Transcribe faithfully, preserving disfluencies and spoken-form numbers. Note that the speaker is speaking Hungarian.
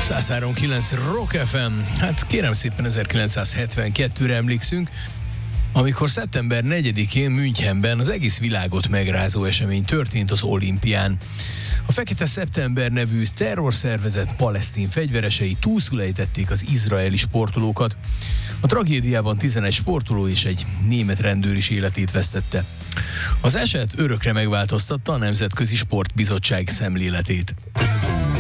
száz három kilenc Rock ef em. Hát kérem szépen ezerkilencszázhetvenkettőre emlékszünk, amikor szeptember negyedikén Münchenben az egész világot megrázó esemény történt az olimpián. A Fekete Szeptember nevű terrorszervezet palesztin fegyveresei túlszul ejtették az izraeli sportolókat. A tragédiában tizenegy sportoló és egy német rendőr is életét vesztette. Az eset örökre megváltoztatta a Nemzetközi Sportbizottság szemléletét.